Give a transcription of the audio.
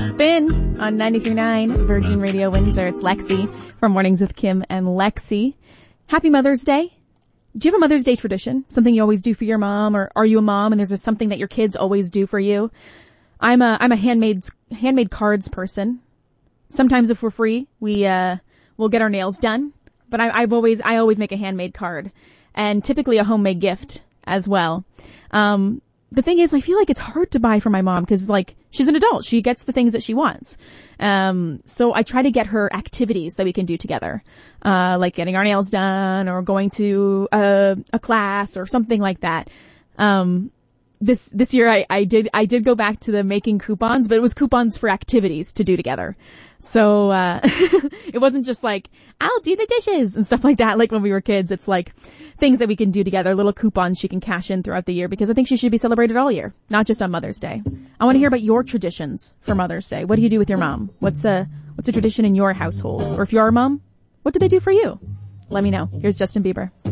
Spin on 93.9 Virgin Radio Windsor. It's Lexi from Mornings with Kim and Lexi. Happy Mother's Day. Do you have a Mother's Day tradition? Something you always do for your mom, or are you a mom and there's just something that your kids always do for you? I'm a handmade cards person. Sometimes if we're free, we'll get our nails done, but I always make a handmade card, and typically a homemade gift as well. The thing is, I feel like it's hard to buy for my mom because, like, she's an adult. She gets the things that she wants. So I try to get her activities that we can do together, like getting our nails done or going to a class or something like that. This year I did go back to the making coupons, but it was coupons for activities to do together. So, it wasn't just like, I'll do the dishes and stuff like that. Like when we were kids, it's like things that we can do together, little coupons she can cash in throughout the year, because I think she should be celebrated all year, not just on Mother's Day. I want to hear about your traditions for Mother's Day. What do you do with your mom? What's a tradition in your household? Or if you're a mom, what do they do for you? Let me know. Here's Justin Bieber.